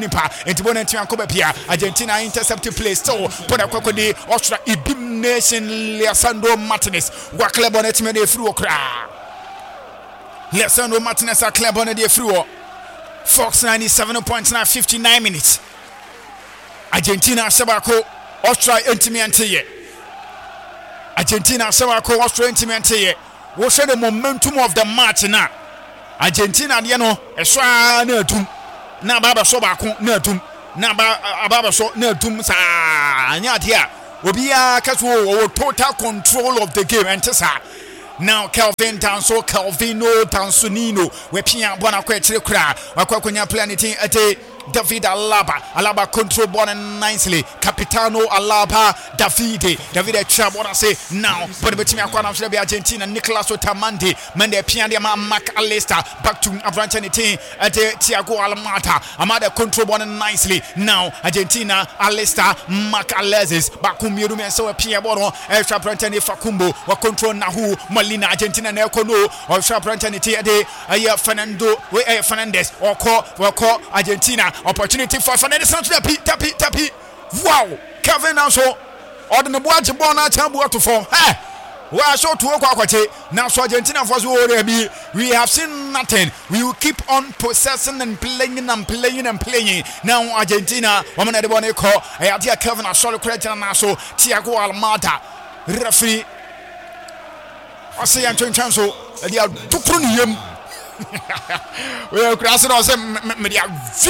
nipa entibona ntia koba pia Argentina intercept play still pona kwakodi Austria ibim nation Lisandro Martinez wa club on etime de free okra Lisandro Martinez a club on de free Fox 97.9 59 minutes Argentina Sabako Austria entime anteye Argentina Sabako Austria entime anteye wo share the momentum of the match na Argentina de no ehwa na atum na baba so ba ko na atum na baba so na atum sa anya de a obia kaso o total control of the game ntesa now Calvino Tansunino we pia bona kwa chire kura akwakonya planeti ate David Alaba control ball nicely Capitano Alaba David Trab wanna say now but the team akwana should be Argentina Nicolas Otamendi Mende pia de Mark Allister back to Avrancanity at Thiago Almada Amada control ball nicely now Argentina Allister Mark Alexis Bakumiru men so pia ball extra Brantani Fakumbo wa control Nahu Molina Argentina na kono or sharp Brantani ade Fernando Fernandez or call Argentina opportunity for Fernandez to tapi wow Kevin also ordinary boy born na chambu to form we are so to kwakwache now so Argentina for so we have seen nothing we will keep on possessing and playing now Argentina woman at the one call I Kevin also correct na so Thiago Almada referee I say Antonio Chanso they are tukruniyem we are crossing us media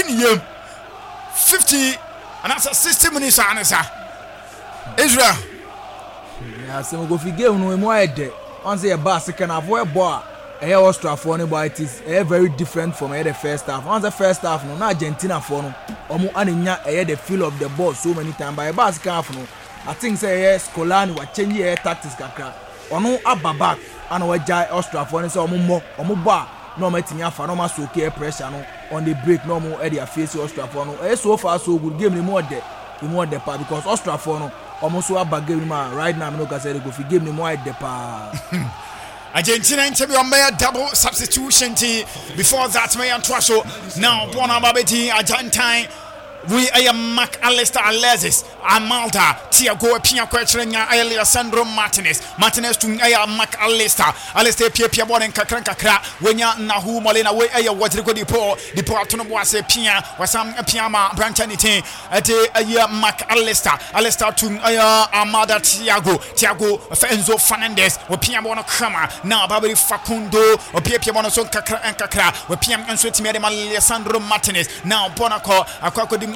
50 and that's 60 minutes answer Israel yeah so go fi game no mo ede on say a bar second half where boy e Austria for no but it is very different from the first half on the first half no na Argentina for no omo anenya the feel of the ball so many times by bar second half no I think say Scolani wa change tactics kakra ono ababa and we jai Austria for no say omo ba no matimi afa no maso okay pressure no on the break no mo area face Austria for no so far so good game ni more the part because Austria for no almost so about game man right now no can say go fi game ni more the part Argentina interview on my double substitution before that may Antoine now Bona Babeti Argentine we are Mark Allister Alexis Amalda Thiago Pia Quetrenya Lisandro Martinez to Mark Allister Pia Bon and Kakra when ya Nahu Molina we are what go the Porto was a Pia was some Piama Branchanity at a Mark Allister to Amada Thiago Enzo Fernandez or Pia Bono Kama now Babri Facundo or Pia Bono Son Kakra or Pia and Sweet Lisandro Martinez now Bonaco Aquacodi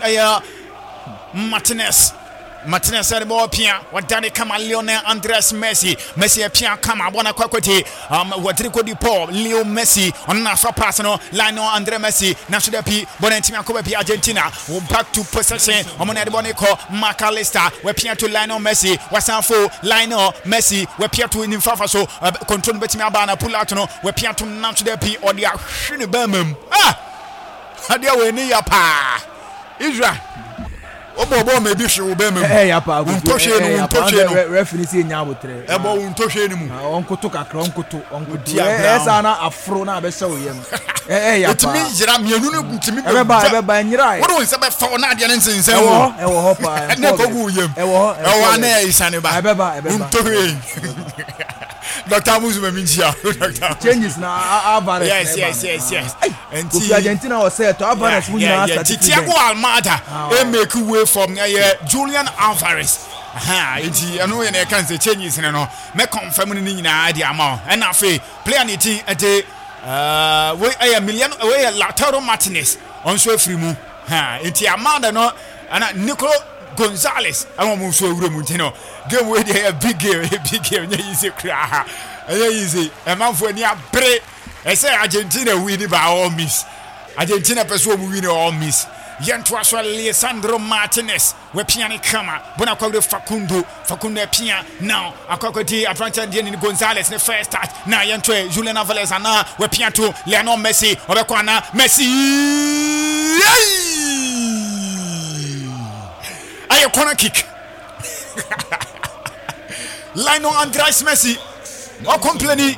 Martinez at the ball pia what Danny Kama Lionel Andres Messi pia Kama bona kwakwati Rodrigo Di Paul Leo Messi on national personal Lionel Andre Messi national P Bonentima Kobe Argentina back to possession on the ball call Mark Allister we pia to Lionel Messi wasanfo Lionel Messi we pia to Ninfafa so control betima bana pull out no we pia to national P or the shini bemem hadia we ni ya pa Israel obo maybe she will be me ya pa untoshe no referee say nya botre ebo untoshe ni mu onkoto kakra onkoto esa na afro na be se oyem ya pa otimi jira mienu no ntimi be ba nyira wo do se be fa na ade ne nsensen wo ewo ho pa na ko gu yem ewo na isane ba be ba untoshe Dr. Muzuma Minjia changes na Alvarez yes and Argentina was set to Alvarez Thiago Almada make way from Julian Alvarez enti eno ye na kan say changes no me confirm ni nyina ade ama and afi player ni ti ate we Lautaro Martinez on so free mu enti Amanda no ana Nico Gonzalez I'm so no game with a big game easy cry easy a man for near break I say Argentina win by all miss Argentina person win all miss Yantua Lisandro Martinez we piani kama bona kwa Facundo pia now akokoti Afrancha Dieni Gonzalez the first start na Yantua Julian Alvarez na we pia to Lionel Messi obekwa na Messi a corner kick. Lionel Andres Messi or complaining.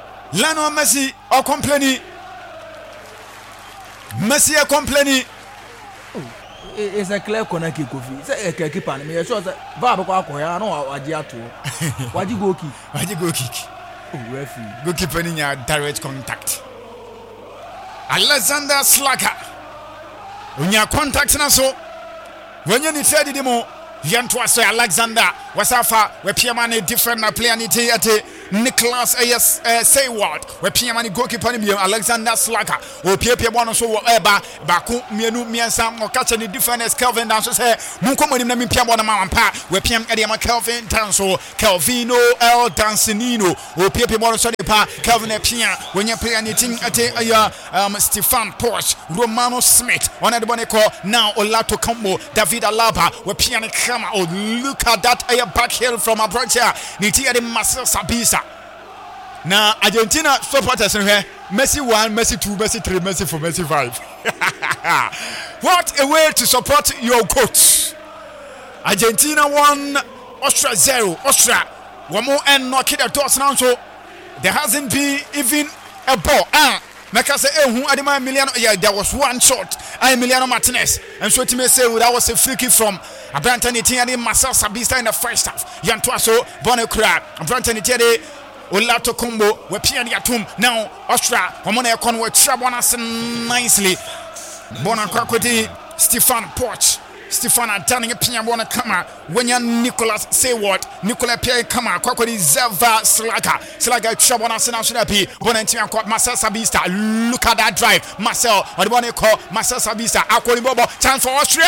Lionel Messi or complaining. Messi or complaining. It's a clear corner kick Kofi. Say a keeper and me sure that Baba Kwakoya no Wajiato. Waji go kick. Waji go kick. Oh, referee. Goalkeeper in your direct contact. Alexander Slacker. When you contact na so when you need to demo Yantua say Alexander Wasafa we Piamani different na player niti ate Nicholas Sayward we Piamani goalkeeper ni Alexander Slacker o Pia bono so eba baku mienu miensa o catch ni different Kelvin dan so say munko monim na Pia bono ma ampa we Piam e ma Kelvin dan so Kelvino El Dancinino o Pia bono so de pa Kelvin Pia when you player niti ate Stefan Porsche Romano Smith on the one call now Olato Combo David Alaba we Pia oh, look at that back heel from approach here. Niti the Marcel Sabitzer. Now Argentina supporters in here. Messi 1, Messi 2, Messi 3, Messi 4, Messi 5. What a way to support your coach. Argentina 1, Austria 0. Austria one more and knock it at doors now. So there hasn't been even a ball. Meka say who adima Emiliano, yeah, there was one shot Emiliano Martinez and so to me say that was a free kick from Brandon Etienne Marcel Sabitzer in the first half. Yantuaso Bonacra Brandon Etienne Olato Combo we Pierre Yatum now Austria Omona Conway Trabonas nicely Bonacra Stefan Porsche Stefan Adani Pia Bona Kama Wenya Nicholas Sayward Nicola Pierre Kama Kwakodi Zeva Slaga Chabona Sinapi Bonantia called Marcel Sabitzer. Look at that drive Marcel or the one they call Marcel Sabitzer Akoli Bobo chance for Austria.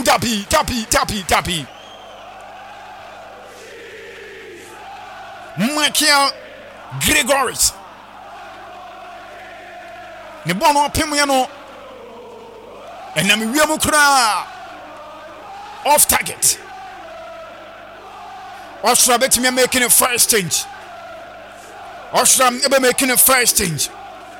Tapi Michael Gregoris ne bono pemuyano enami wiamu kura off target. Austria betimi making a first change. Austria making a first change.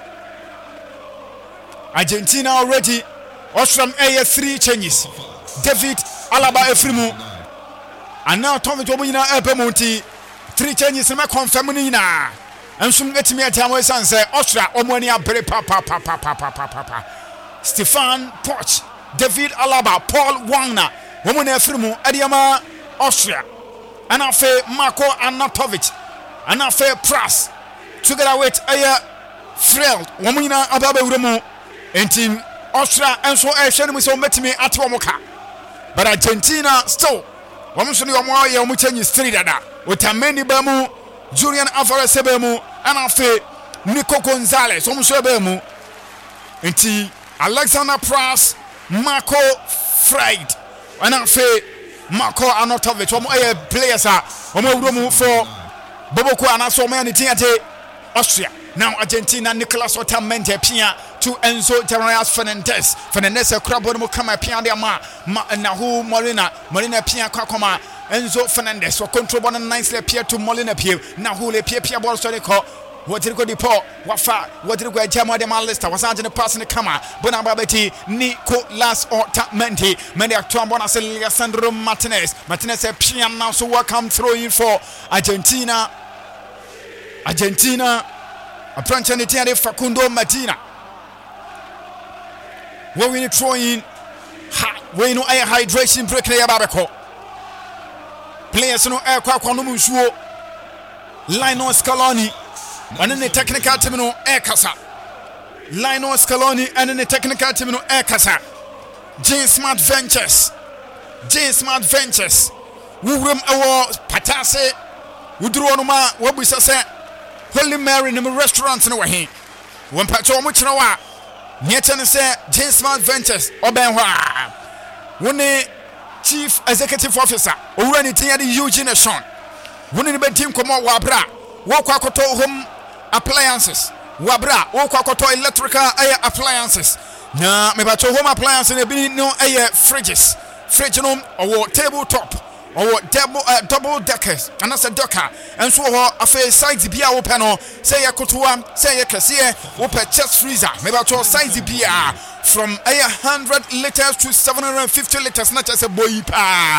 Argentina already. Austria 3 changes. David Alaba Efrimu. And now Tommy Tobina Epemonti 3 changes and confirm na. And soon let me tell my son say Austria Omonia Bere Papa. Stefan Poch, David Alaba, Paul Wagner. Woman Efrimu Adiama Austria and Afe Marko Anatovic and Afe Pras together with Aya Frel Womina Ababe Uremu and team Austria and so Shen so met me at Womoka. But Argentina still Womusuni Omoya Muchenyi Stridada with Ameni Bemu, Julian Alvarez Sebemu and Afe Nico Gonzalez Omusebemu and team Alexander Pras Marco Fried. And I say, Marco Anatovic, players are for Boboko and so many Austria. Now Argentina, Nicolas Otamendi, Pia to Enzo Terrarias Fernandez, Crabbo Kama Pia de Nahu Molina Pia Kakoma, Enzo Fernandez, so control nicely appear to Molina Pia, Nahu Pia Ball Sonico. What did you go to Paul? What did you go to Jama de Malista? Was Anthony passing the camera? Bonababeti, Nicolas Otamendi, Mendiak Bonacel, Sandro Martinez. Martinez a PM now, so welcome throwing for Argentina. A branch and the Facundo Medina. Where we throw in, we know air hydration break the Abaco. Players no air Quaconumuswo, Lionel Scaloni. And in the technical team no air kasa. Lionel Scaloni and in the technical team no air kasa. James Smart Ventures. Wurum awo patase. Wudru onuma wabusa se. Holy Mary in the restaurants no wahi. When pacho much no wa. Nyetane se James Smart Ventures obenwa. Wone Chief Executive Officer. Owurani tinya di Eugene Sean. Wone ni betim komo wabra. Wokwa koto home appliances. Wabra, wokwa koto electrical air appliances. Na me bacho home appliances ne bi no air fridges. Fridge no or tabletop or double deckers. And that's a docker. And so afa size bia open no say yakotoa, say yakese, open chest freezer. Me bacho size bia from 100 liters to 750 liters, not just a boy pa.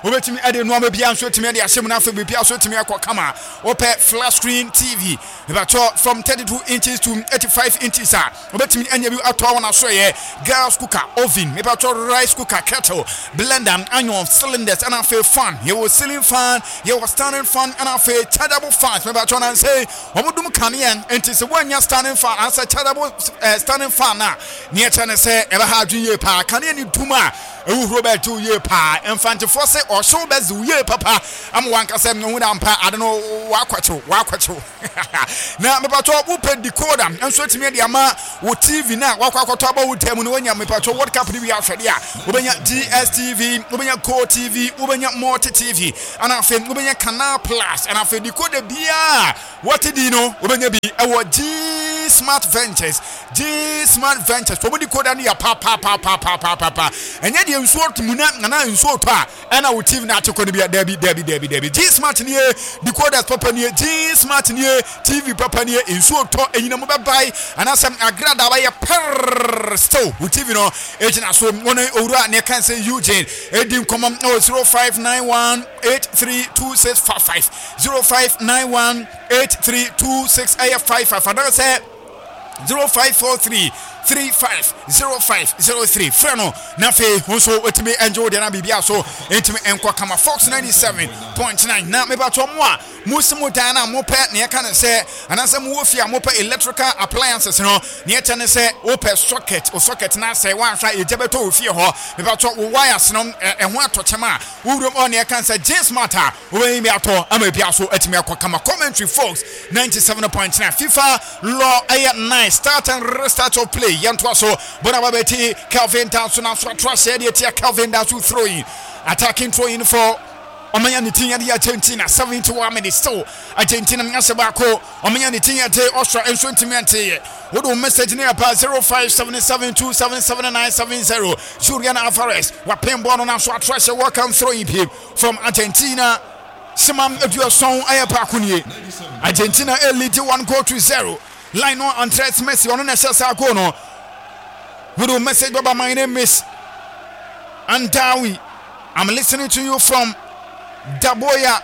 obetimi ade no ma bia nso timi ade ahyem na afa bia so timi akọ kama open flat screen TV from 32 inches to 85 inches obetimi anya bi ato wona so ye gas cooker oven rice cooker kettle blender iron cylinders and afa fan ye was ceiling fan ye was standing fan and afa chargeable fans na say omudum kanea enti se wanya standing fan and say chargeable standing fan na ne chane say e ba ha adwuye pa kanea ni duma ewu Robert ye pa enfante for say or show bezu ye papa am wanka say no da mpa ade no wakwacho na me pato open decoder enso timi de ama wo TV na wakwakoto aba wo temu no wanya me pato World Cup ni wi ahwede a obenya DSTV obenya Go TV obenya Multi TV ana afi obenya Canal Plus ana afi decoder bia what di no obenya bi ewo G Smart Ventures omo decoder ni ya pa enye de nso otumuna na nso oto a ana wo TV na achekọ ni bia debi G Smart ni decoders papa ni G Smart ni TV papa ni nso oto enyina mo bebai ana sam agrada ba ye per still wo TV no ejina so wona owura ne kan say Eugene edim komam 0591832655 0591832655 and say 0543350503 freno na fe honso otimi enjo de na bibia so entimi enkwa kama Fox 97.9 na me ba to mo a musimo dan na mo pe ne ka ne se anase mo wofia mo pe electrical appliances no ne eche ne se o pe socket na se wan hwa ejebeto ofie ho me ba to wires no ehho atochema wurum on ne ka se J Smart a we mi ato ama bia so etimi akwa kama commentary Fox 97.9 FIFA law aye nice start and restart of play yanto so Bonababeti Calvin Downs na so trust here the Calvin Downs to throw in attacking throw in for Omanya Nitia the Argentina 71 minutes so Argentina Nasabako Omanya Nitia de Austria and Sentimente what do message near about 0577277970 Julian Alvarez what playing ball on so trust welcome throwing him from Argentina Simam Eduarson Ayapakuni Argentina lead 1-0 Lionel Andres Messi on the Chelsea Agono. We do message Baba. My name is Andawi. I'm listening to you from Daboya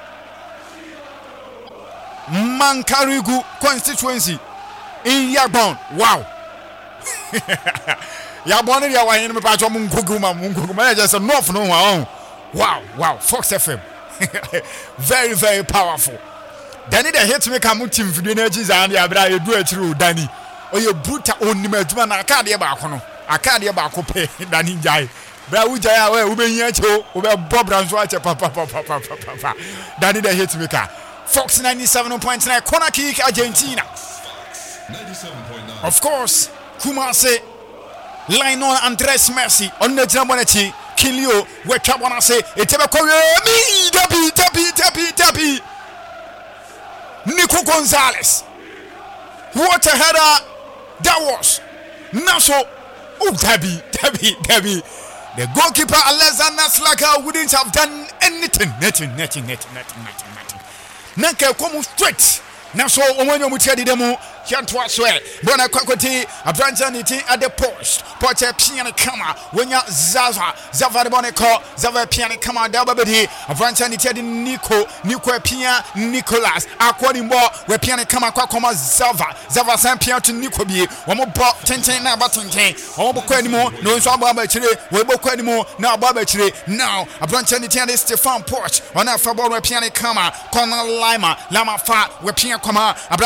Mankarigu constituency in Yabon. Wow. Yabon is our enemy. Munguguma just a north no one. Wow. Fox FM. Very, very powerful. Danny the hit me come team for the energies and the abra you do it through Danny. Or you bruta on the medman Arcadia Bacono. Arcadia Bacope, Danny Jai. Brawujaya, where we be over Bob Ranswatcher, papa. Danny the hit me car. Fox 97.9, corner kick, Argentina. 97.9. Of course, Kumase, Lionel Andres Messi, on the Jamonetti, Kilio, where Cabana say, it's a me, Tappy. Nico Gonzalez. What a header that was. Naso. Oh, Debbie. The goalkeeper Alexander Slaka wouldn't have done anything. Nothing. Nanka come straight. Naso Omonyo Mutiadi demo. Yantwa swear. Bona Kwakoti, a branch at the post. Poche Piano Kama. When ya Zava the Boneco, Zava Piano Kama, Dababedi, a branch at Nico Pia Nicolas, Aquadimbo, where Piano Kama Kwakoma Zava San Piano to Nicobi, one more bot 10 now button tank, all Boquanimo, no Sababachile, Weboquanimo, now Babachile, now a branch at the Stefan Porch, one of Fabo Piano Kama, Corner Lima, Lama Fat, where Piano Kama,